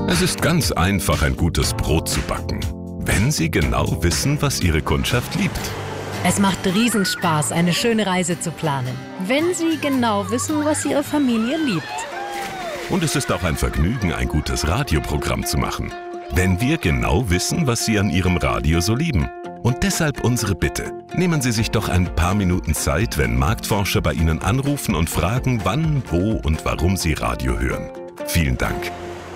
Es ist ganz einfach, ein gutes Brot zu backen, wenn Sie genau wissen, was Ihre Kundschaft liebt. Es macht Riesenspaß, eine schöne Reise zu planen, wenn Sie genau wissen, was Ihre Familie liebt. Und es ist auch ein Vergnügen, ein gutes Radioprogramm zu machen, wenn wir genau wissen, was Sie an Ihrem Radio so lieben. Und deshalb unsere Bitte. Nehmen Sie sich doch ein paar Minuten Zeit, wenn Marktforscher bei Ihnen anrufen und fragen, wann, wo und warum Sie Radio hören. Vielen Dank.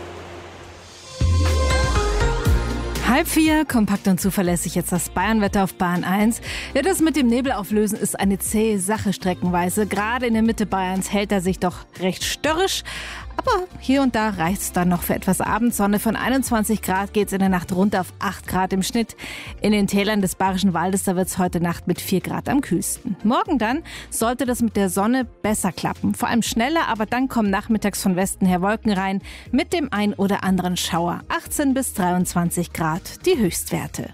3:30, kompakt und zuverlässig jetzt das Bayernwetter auf Bahn 1. Ja, das mit dem Nebelauflösen ist eine zähe Sache streckenweise. Gerade in der Mitte Bayerns hält er sich doch recht störrisch. Aber hier und da reicht's dann noch für etwas Abendsonne. Von 21 Grad geht's in der Nacht runter auf 8 Grad im Schnitt. In den Tälern des Bayerischen Waldes, da wird's heute Nacht mit 4 Grad am kühlsten. Morgen dann sollte das mit der Sonne besser klappen. Vor allem schneller, aber dann kommen nachmittags von Westen her Wolken rein mit dem ein oder anderen Schauer. 18 bis 23 Grad die Höchstwerte.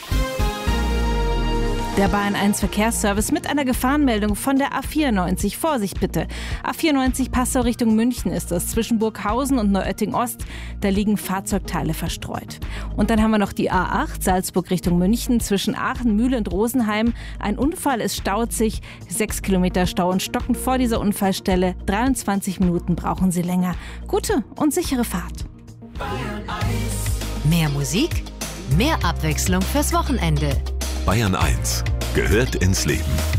Der Bayern 1 Verkehrsservice mit einer Gefahrenmeldung von der A94. Vorsicht bitte. A94 Passau Richtung München ist es. Zwischen Burghausen und Neuötting Ost, da liegen Fahrzeugteile verstreut. Und dann haben wir noch die A8 Salzburg Richtung München. Zwischen Aachen, Mühle und Rosenheim. Ein Unfall, es staut sich. 6 Kilometer Stau und Stocken vor dieser Unfallstelle. 23 Minuten brauchen Sie länger. Gute und sichere Fahrt. Bayern 1. Mehr Musik, mehr Abwechslung fürs Wochenende. Bayern 1 gehört ins Leben.